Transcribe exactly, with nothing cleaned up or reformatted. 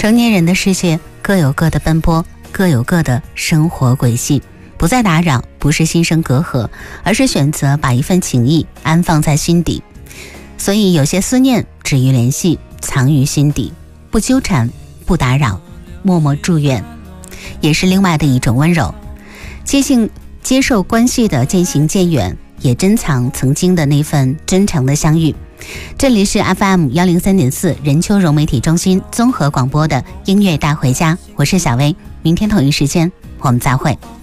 成年人的世界各有各的奔波，各有各的生活轨迹，不再打扰，不是心生隔阂，而是选择把一份情谊安放在心底。所以有些思念止于联系，藏于心底，不纠缠，不打扰，默默祝愿，也是另外的一种温柔。接近接受关系的渐行渐远，也珍藏曾经的那份真诚的相遇。这里是 F M 一零三点四 任秋荣媒体中心综合广播的音乐大回家，我是小薇，明天同一时间我们再会。